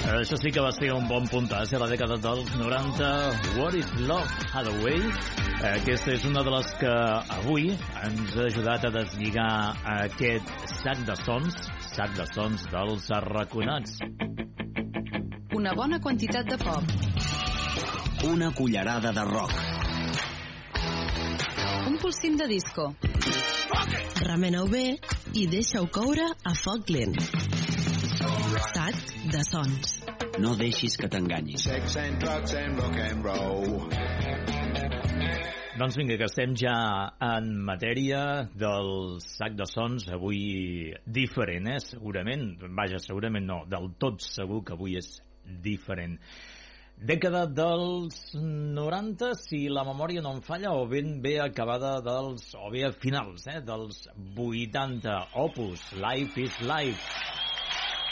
Això sí que va ser un bon puntàs a la dècada dels 90. What is Love, Hathaway? Aquesta és una de les que avui ens ha ajudat a deslligar aquest sac de sons dels arraconats. Una bona quantitat de pop. Una cullerada de rock. Un polsim de disco. Remena-ho bé i deixa-ho coure a foc lent. Sac de sons. No deixis que t'enganyin. Sex and drugs and rock and roll. Doncs vinga, que estem ja en matèria del sac de sons, avui diferent, segurament, vaja, segurament no, del tot segur que avui és diferent. Dècada dels 90, si la memòria no em falla, o ben bé acabada o bé a finals, dels 80, Opus, Life is Life.